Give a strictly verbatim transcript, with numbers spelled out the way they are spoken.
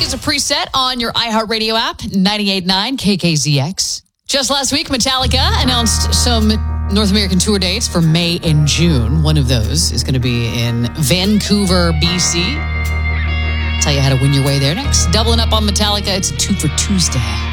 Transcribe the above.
is a preset on your iHeartRadio app, ninety-eight point nine K K Z X. Just last week, Metallica announced some North American tour dates for May and June. One of those is going to be in Vancouver, B C. Tell you how to win your way there next. Doubling up on Metallica, it's a two for Tuesday.